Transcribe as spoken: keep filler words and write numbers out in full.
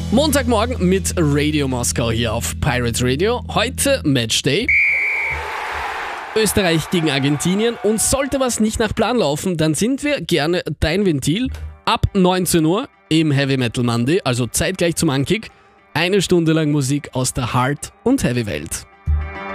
Montagmorgen mit Radio Moskau hier auf Pirate Radio. Heute Matchday. Österreich gegen Argentinien. Und sollte was nicht nach Plan laufen, dann sind wir gerne dein Ventil. Ab neunzehn Uhr im Heavy Metal Monday, also zeitgleich zum Ankick. Eine Stunde lang Musik aus der Hard- und Heavy-Welt.